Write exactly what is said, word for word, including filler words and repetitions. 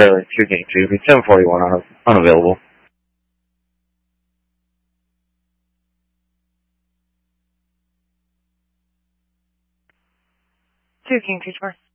Barely, two King two, seven forty-one un- unavailable. two King two four.